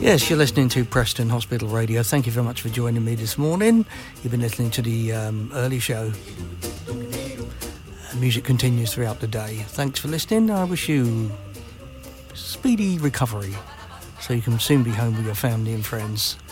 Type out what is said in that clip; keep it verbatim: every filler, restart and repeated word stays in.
Yes, you're listening to Preston Hospital Radio. Thank you very much for joining me this morning. You've been listening to the um, early show. Uh, music continues throughout the day. Thanks for listening. I wish you speedy recovery so you can soon be home with your family and friends.